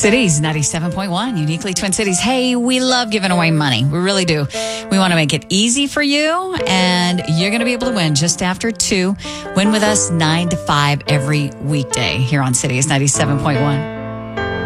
Cities 97.1, uniquely Twin Cities. Hey, we love giving away money. We really do. We want to make it easy for you, and you're going to be able to win just after 2. Win with us 9 to 5 every weekday here on Cities 97.1.